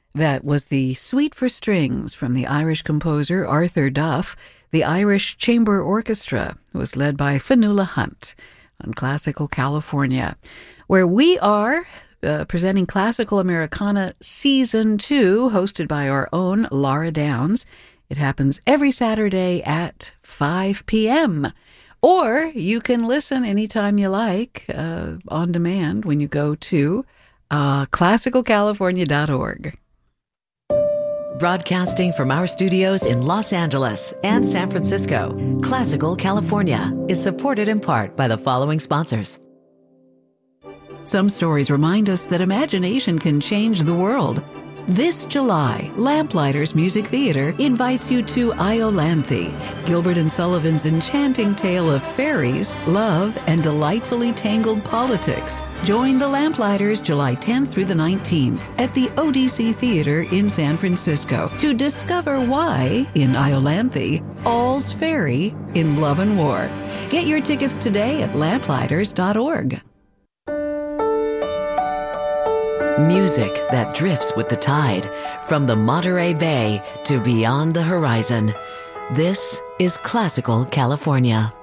That was the Suite for Strings from the Irish composer Arthur Duff. The Irish Chamber Orchestra was led by Fionnuala Hunt on Classical California, where we are presenting Classical Americana Season 2, hosted by our own Laura Downs. It happens every Saturday at 5 p.m., or you can listen anytime you like on demand when you go to classicalcalifornia.org. Broadcasting from our studios in Los Angeles and San Francisco, Classical California is supported in part by the following sponsors. Some stories remind us that imagination can change the world. This July, Lamplighters Music Theater invites you to Iolanthe, Gilbert and Sullivan's enchanting tale of fairies, love, and delightfully tangled politics. Join the Lamplighters July 10th through the 19th at the ODC Theater in San Francisco to discover why, in Iolanthe, all's fairy in love and war. Get your tickets today at lamplighters.org. Music that drifts with the tide, from the Monterey Bay to beyond the horizon. This is Classical California.